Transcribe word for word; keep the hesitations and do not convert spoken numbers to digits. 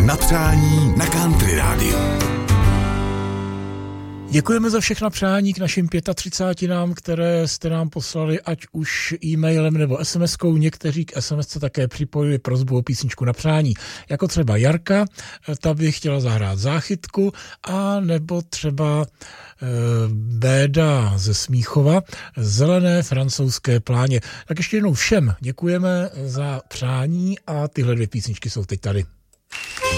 na přání na Country rádiu. Děkujeme za všechna přání k našim třicátinám, které jste nám poslali, ať už e-mailem nebo es em eskou. Někteří k es em esce také připojili prosbu o písničku na přání. Jako třeba Jarka, ta by chtěla zahrát Záchytku, a nebo třeba e, Béda ze Smíchova, Zelené francouzské pláně. Tak ještě jednou všem děkujeme za přání a tyhle dvě písničky jsou teď tady.